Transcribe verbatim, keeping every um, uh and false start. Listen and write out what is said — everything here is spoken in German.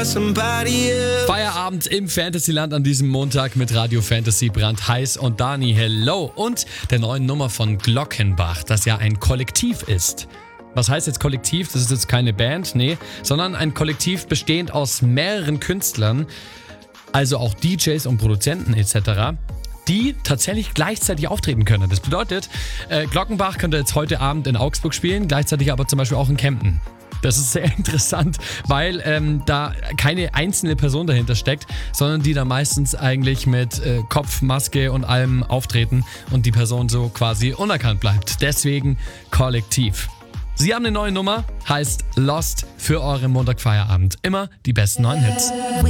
for somebody else. Feierabend im Fantasyland an diesem Montag mit Radio Fantasy, brandheiß und Dani, hello. Und der neuen Nummer von Glockenbach, das ja ein Kollektiv ist. Was heißt jetzt Kollektiv? Das ist jetzt keine Band, nee, sondern ein Kollektiv bestehend aus mehreren Künstlern, also auch D Js und Produzenten et cetera, die tatsächlich gleichzeitig auftreten können. Das bedeutet, äh, Glockenbach könnte jetzt heute Abend in Augsburg spielen, gleichzeitig aber zum Beispiel auch in Kempten. Das ist sehr interessant, weil ähm, da keine einzelne Person dahinter steckt, sondern die da meistens eigentlich mit äh, Kopf, Maske und allem auftreten und die Person so quasi unerkannt bleibt. Deswegen Kollektiv. Sie haben eine neue Nummer, heißt Lost für euren Montagfeierabend. Immer die besten neuen Hits.